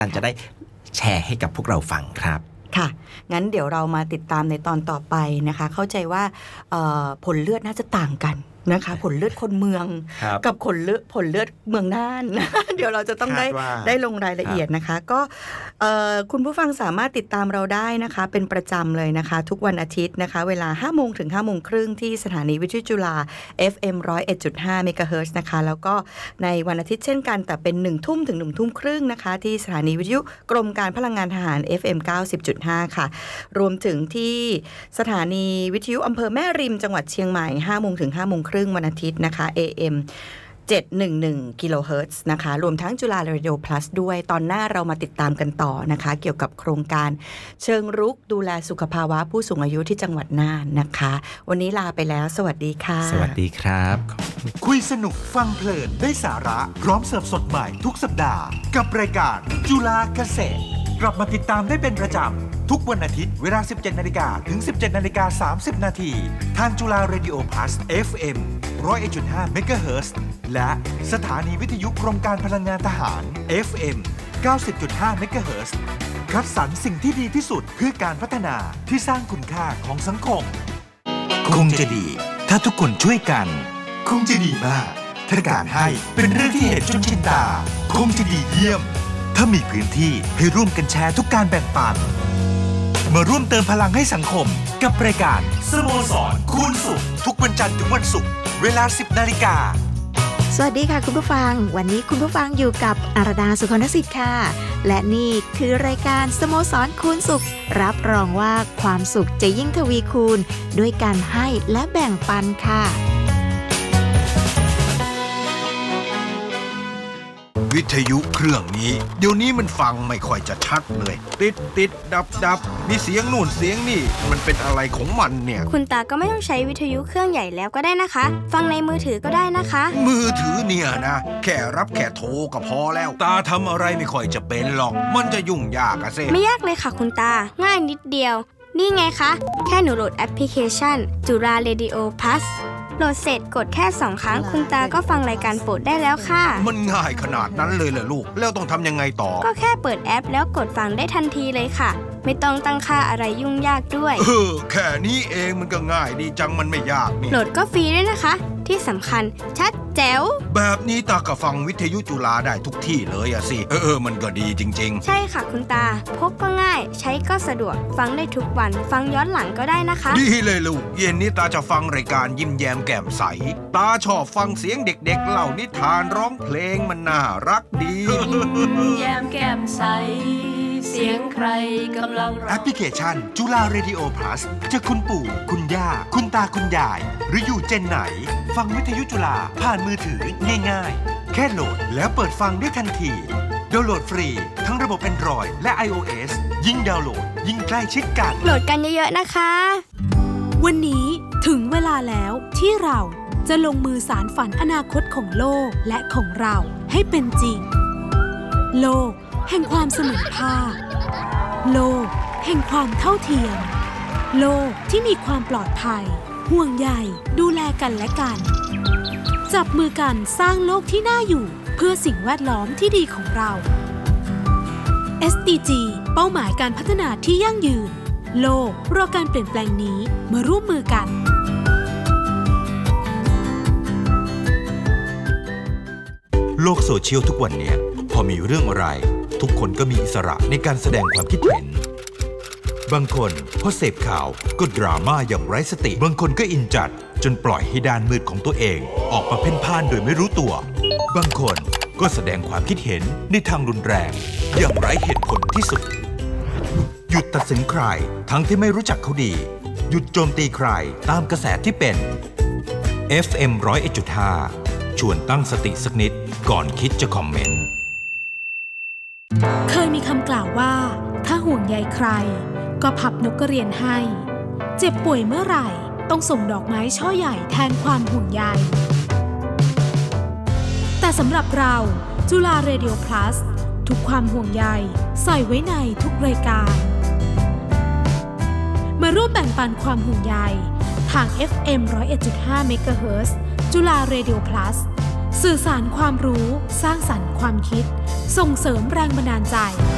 จะได้แชร์ให้กับพวกเราฟังครับค่ะงั้นเดี๋ยวเรามาติดตามในตอนต่อไปนะคะเข้าใจว่าผลเลือดน่าจะต่างกันนะคะผลเลือดคนเมืองกับผลเลือดเมืองน่าน เดี๋ยวเราจะต้องได้ลงรายละเอียดนะคะก็คุณผู้ฟังสามารถติดตามเราได้นะคะเป็นประจำเลยนะคะทุกวันอาทิตย์นะคะเวลา 5 โมงถึง 5 โมงครึ่งที่สถานีวิทยุจุฬา FM 101.5 เมกะเฮิรตซ์นะคะแล้วก็ในวันอาทิตย์เช่นกันแต่เป็น 1 ทุ่มถึง 1 ทุ่มครึ่งนะคะที่สถานีวิทยุกรมการพลังงานทหาร FM 90.5 ค่ะรวมถึงที่สถานีวิทยุอำเภอแม่ริมจังหวัดเชียงใหม่ 5 โมงถึง 5 โมงครึ่งวันอาทิตย์นะคะ AM 711 กิโลเฮิรตซ์นะคะรวมทั้งจุฬาเรดิโอ plus ด้วยตอนหน้าเรามาติดตามกันต่อนะคะเกี่ยวกับโครงการเชิงรุกดูแลสุขภาวะผู้สูงอายุที่จังหวัดน่านนะคะวันนี้ลาไปแล้วสวัสดีค่ะสวัสดีครับคุยสนุกฟังเพลินได้สาระพร้อมเสิร์ฟสดใหม่ทุกสัปดาห์กับรายการจุฬาเกษตรกลับมาติดตามได้เป็นประจำทุกวันอาทิตย์เวลา 17:00 นถึง 17:30 นทางจุฬาเรดิโอ plus FM 101.5 เมกะเฮิรตซ์และสถานีวิทยุกรมการพลังงานทหาร FM 90.5 เมกะเฮิรตซ์คัดสรรสิ่งที่ดีที่สุดเพื่อการพัฒนาที่สร้างคุณค่าของสังคมคงจะดีถ้าทุกคนช่วยกันคงจะดีมากถ้าการให้เป็นเรื่องที่เห็นจนชินตาคงจะดีเยี่ยมถ้ามีพื้นที่ให้ร่วมกันแชร์ทุกการแบ่งปันมาร่วมเติมพลังให้สังคมกับรายการสโมสรคูณสุขทุกวันจันทร์ถึงวันศุกร์เวลา 10:00 นสวัสดีค่ะคุณผู้ฟังวันนี้คุณผู้ฟังอยู่กับอาราดาสุขนสิทธิ์ค่ะและนี่คือรายการสโมสรคูณสุขรับรองว่าความสุขจะยิ่งทวีคูณด้วยการให้และแบ่งปันค่ะวิทยุเครื่องนี้เดี๋ยวนี้มันฟังไม่ค่อยจะชัดเลยติดดับมีเสียงนู่นเสียงนี่มันเป็นอะไรของมันเนี่ยคุณตาก็ไม่ต้องใช้วิทยุเครื่องใหญ่แล้วก็ได้นะคะฟังในมือถือก็ได้นะคะมือถือเนี่ยนะแค่รับแค่โทรก็พอแล้วตาทำอะไรไม่ค่อยจะเป็นหรอกมันจะยุ่งยากอะสิไม่ยากเลยค่ะคุณตาง่ายนิดเดียวนี่ไงคะแค่หนูโหลดแอปพลิเคชันจุฬาเรดิโอ plusโหลดเสร็จกดแค่2 ครั้งคุณตาก็ฟังรายการโปรดได้แล้วค่ะมันง่ายขนาดนั้นเลยเหรอลูกแล้วต้องทำยังไงต่อก็แค่เปิดแอปแล้วกดฟังได้ทันทีเลยค่ะไม่ต้องตั้งค่าอะไรยุ่งยากด้วยแค่นี้เองมันก็ง่ายดีจังมันไม่ยากนี่โหลดก็ฟรีด้วยนะคะที่สำคัญชัดแจ๋วแบบนี้ตาก็ฟังวิทยุจุฬาได้ทุกที่เลยอะสิมันก็ดีจริงๆใช่ค่ะคุณตาพกก็ง่ายใช้ก็สะดวกฟังได้ทุกวันฟังย้อนหลังก็ได้นะคะดีเลยลูกเย็นนี้ตาจะฟังรายการยิ้มแย้มแก้มใสตาชอบฟังเสียงเด็กๆเล่านิทานร้องเพลงมันน่ารักดียิ้มแย้มแก้มใสเสียงใครกำลังแอปพลิเคชันจุฬาเรดิโอ plus จะคุณปู่คุณย่าคุณตาคุณยายหรืออยู่เจนไหนฟังวิทยุจุฬาผ่านมือถือง่ายๆแค่โหลดแล้วเปิดฟังได้ทันทีดาวน์โหลดฟรีทั้งระบบ Android และ iOS ยิ่งดาวน์โหลดยิ่งใกล้ชิดกันโหลดกันเยอะๆนะคะวันนี้ถึงเวลาแล้วที่เราจะลงมือสานฝันอนาคตของโลกและของเราให้เป็นจริงโลกแห่งความเสมอภาคโลกแห่งความเท่าเทียมโลกที่มีความปลอดภัยห่วงใยดูแลกันและกันจับมือกันสร้างโลกที่น่าอยู่เพื่อสิ่งแวดล้อมที่ดีของเรา SDG เป้าหมายการพัฒนาที่ยั่งยืนโลกรอการเปลี่ยนแปลงนี้มาร่วมมือกันโลกโซเชียลทุกวันนี้พอมีเรื่องอะไรทุกคนก็มีอิสระในการแสดงความคิดเห็นบางคนพอเสพข่าวก็ดราม่าอย่างไร้สติบางคนก็อินจัดจนปล่อยให้ด้านมืดของตัวเองออกมาเพ่นพ่านโดยไม่รู้ตัวบางคนก็แสดงความคิดเห็นในทางรุนแรงอย่างไร้เหตุผลที่สุดหยุดตัดสินใครทั้งที่ไม่รู้จักเขาดีหยุดโจมตีใครตามกระแสที่เป็น FM 101.5 ชวนตั้งสติสักนิดก่อนคิดจะคอมเมนต์เคยมีคำกล่าวว่าถ้าห่วงใยใครก็พับนกกระเรียนให้เจ็บป่วยเมื่อไหร่ต้องส่งดอกไม้ช่อใหญ่แทนความห่วงใยแต่สำหรับเราจุฬาเรดิโอ plus ทุกความห่วงใยใส่ไว้ในทุกรายการมาร่วมแบ่งปันความห่วงใยทาง FM 101.5 เมกะเฮิรตซ์จุฬาเรดิโอ plus สื่อสารความรู้สร้างสรรค์ความคิดส่งเสริมแรงบันดาลใจ